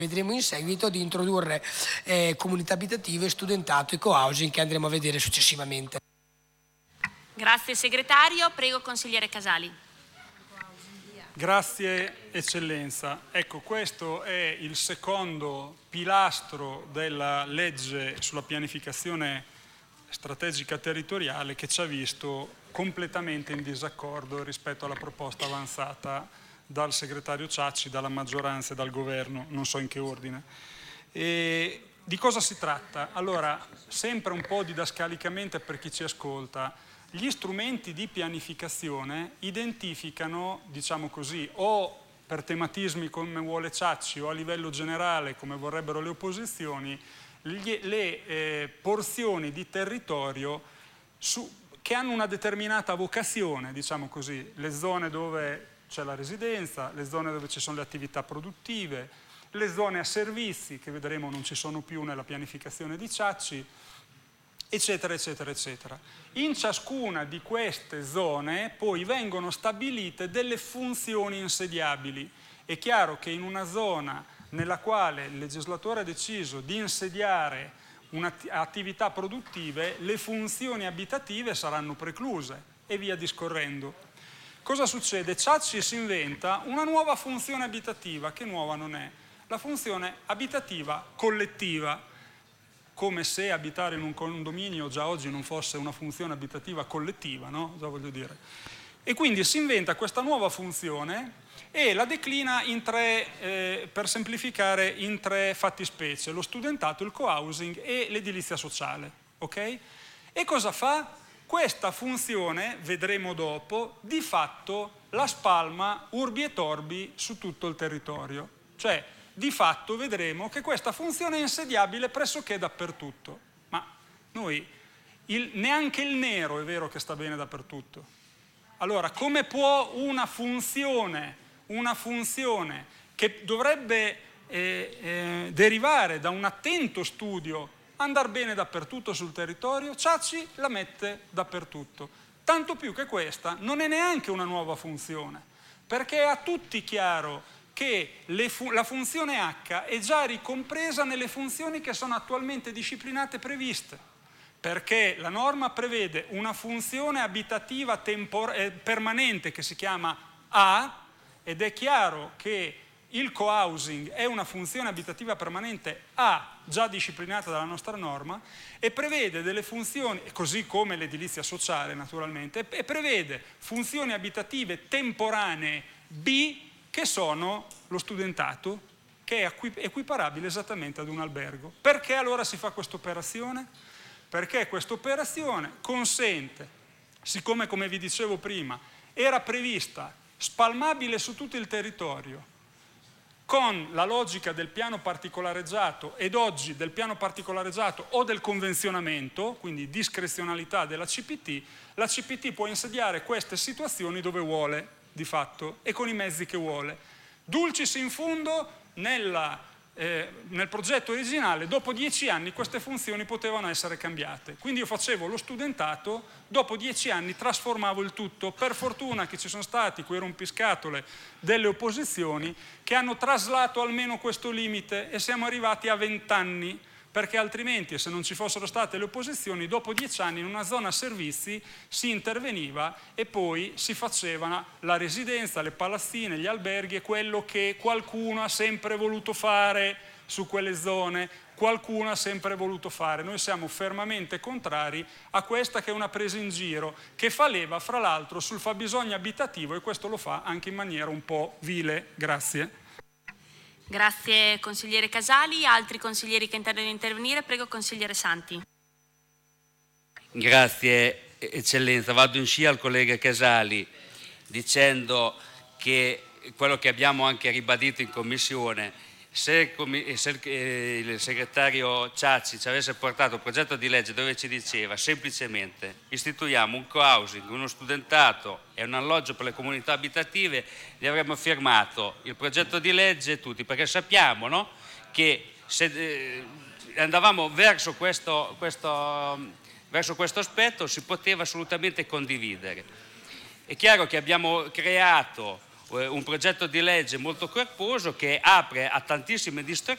Vedremo in seguito di introdurre comunità abitative, studentato e co-housing che andremo a vedere successivamente. Grazie segretario, prego consigliere Casali. Grazie Eccellenza. Ecco, questo è il secondo pilastro della legge sulla pianificazione strategica territoriale che ci ha visto completamente in disaccordo rispetto alla proposta avanzata dal segretario Ciacci, dalla maggioranza e dal governo, non so in che ordine. E di cosa si tratta? Allora, sempre un po' didascalicamente per chi ci ascolta, gli strumenti di pianificazione identificano, diciamo così, o per tematismi come vuole Ciacci o a livello generale come vorrebbero le opposizioni, le porzioni di territorio che hanno una determinata vocazione, diciamo così, le zone dove c'è la residenza, le zone dove ci sono le attività produttive, le zone a servizi, che vedremo non ci sono più nella pianificazione di Ciacci, eccetera, eccetera, eccetera. In ciascuna di queste zone poi vengono stabilite delle funzioni insediabili. È chiaro che in una zona nella quale il legislatore ha deciso di insediare attività produttive, le funzioni abitative saranno precluse e via discorrendo. Cosa succede? Ciacci si inventa una nuova funzione abitativa, che nuova non è, la funzione abitativa collettiva, come se abitare in un condominio già oggi non fosse una funzione abitativa collettiva, no? Già voglio dire. E quindi si inventa questa nuova funzione e la declina in tre, per semplificare, in tre fattispecie: lo studentato, il co-housing e l'edilizia sociale. Ok? E cosa fa? Questa funzione, vedremo dopo, di fatto la spalma urbi e torbi su tutto il territorio. Cioè, di fatto vedremo che questa funzione è insediabile pressoché dappertutto. Ma noi, neanche il nero è vero che sta bene dappertutto. Allora, come può una funzione che dovrebbe derivare da un attento studio andare bene dappertutto sul territorio? Ciacci la mette dappertutto. Tanto più che questa non è neanche una nuova funzione, perché è a tutti chiaro che la funzione H è già ricompresa nelle funzioni che sono attualmente disciplinate e previste, perché la norma prevede una funzione abitativa permanente che si chiama A, ed è chiaro che il co-housing è una funzione abitativa permanente A, già disciplinata dalla nostra norma, e prevede delle funzioni, così come l'edilizia sociale naturalmente, e prevede funzioni abitative temporanee B, che sono lo studentato, che è equiparabile esattamente ad un albergo. Perché allora si fa questa operazione? Perché questa operazione consente, siccome come vi dicevo prima era prevista spalmabile su tutto il territorio, con la logica del piano particolareggiato ed oggi del piano particolareggiato o del convenzionamento, quindi discrezionalità della CPT, la CPT può insediare queste situazioni dove vuole, di fatto, e con i mezzi che vuole. Dulcis in fundo, nel progetto originale, dopo 10 anni queste funzioni potevano essere cambiate. Quindi io facevo lo studentato, dopo 10 anni trasformavo il tutto. Per fortuna che ci sono stati quei rompiscatole delle opposizioni che hanno traslato almeno questo limite e siamo arrivati a 20 anni, perché altrimenti, se non ci fossero state le opposizioni, dopo 10 anni in una zona servizi si interveniva e poi si faceva la residenza, le palazzine, gli alberghi, e quello che qualcuno ha sempre voluto fare su quelle zone, qualcuno ha sempre voluto fare. Noi siamo fermamente contrari a questa, che è una presa in giro, che fa leva fra l'altro sul fabbisogno abitativo, e questo lo fa anche in maniera un po' vile. Grazie. Grazie consigliere Casali. Altri consiglieri che intendono intervenire? Prego consigliere Santi. Grazie Eccellenza. Vado in scia al collega Casali dicendo che quello che abbiamo anche ribadito in commissione: se il segretario Ciacci ci avesse portato un progetto di legge dove ci diceva semplicemente istituiamo un co-housing, uno studentato e un alloggio per le comunità abitative, gli avremmo firmato il progetto di legge tutti, perché sappiamo, no, che se andavamo verso questo aspetto si poteva assolutamente condividere. È chiaro che abbiamo creato un progetto di legge molto corposo che apre a tantissime distorsioni